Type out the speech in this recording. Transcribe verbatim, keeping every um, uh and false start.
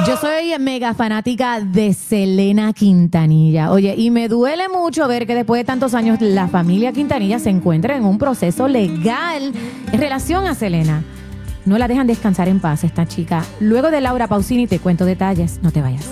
Yo soy mega fanática de Selena Quintanilla. Oye, y me duele mucho ver que después de tantos años la familia Quintanilla se encuentra en un proceso legal en relación a Selena. No la dejan descansar en paz esta chica. Luego de Laura Pausini te cuento detalles. No te vayas.